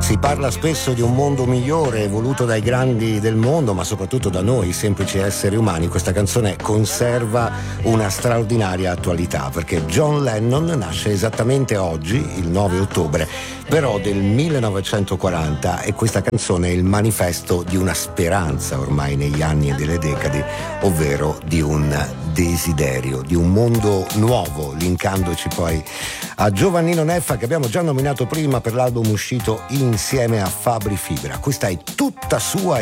Si parla spesso di un mondo migliore voluto dai grandi del mondo, ma soprattutto da noi, semplici esseri umani. Questa canzone conserva una straordinaria attualità, perché John Lennon nasce esattamente oggi, il 9 ottobre, però del 1940, e questa canzone è il manifesto di una speranza ormai negli anni e delle decadi, ovvero di un desiderio, di un mondo nuovo, linkandoci poi a Giovannino Neffa, che abbiamo già nominato prima per l'album uscito insieme a Fabri Fibra. Questa è tutta sua